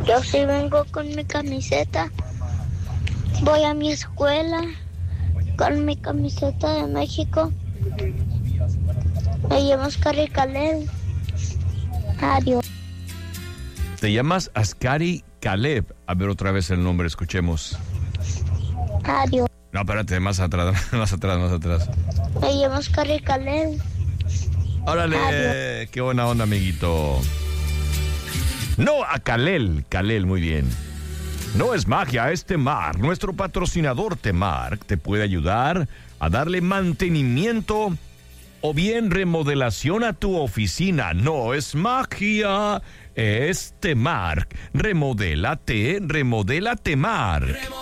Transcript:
Yo sí vengo con mi camiseta. Voy a mi escuela con mi camiseta de México. Me llamo Ascari Caleb. Adiós. Te llamas Ascari Caleb. A ver otra vez el nombre, escuchemos. Adiós. No, espérate, más atrás. Me llamo Ascari Caleb. Órale, Adiós. qué buena onda, amiguito. No, a Kalel, muy bien. No es magia, es Temar. Nuestro patrocinador Temar te puede ayudar a darle mantenimiento o bien remodelación a tu oficina. No es magia, es Temar. Remodela Temar.